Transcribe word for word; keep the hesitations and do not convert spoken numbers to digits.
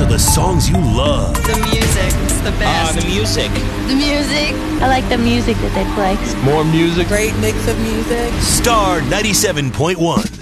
to the songs you love. The music, it's the best. Ah, the music. The music. I like the music that they play. More music. Great mix of music. Star ninety-seven point one.